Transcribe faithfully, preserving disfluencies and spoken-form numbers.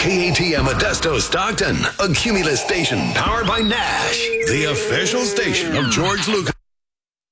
K A T M Modesto Stockton, a Cumulus station powered by Nash, the official station of George Lucas.